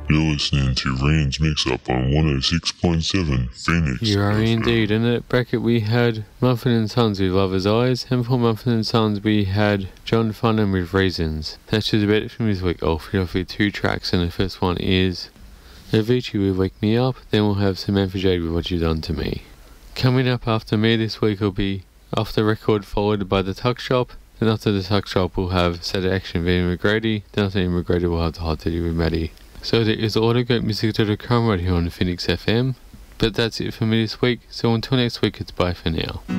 You're listening to Rand's Mix Up on 106.7 Phoenix. You are FM. indeed. In that bracket we had Mumford & Sons with Lover's Eyes, and for Mumford & Sons we had John Farnham with Raisins. That's just about it from this week. I'll finish off with 2 tracks, and the first one is Avicii with Wake Me Up, then we'll have Samantha Jade with What You Done To Me. Coming up after me this week will be Off The Record, followed by The Tuck Shop. Then after The Tuck Shop we'll have Saturday Action with Ian McGrady. Then after Ian McGrady we'll have The Hot Teddy with Maddie. So that is all the great music to come right here on Phoenix FM. But that's it for me this week, so until next week, it's bye for now.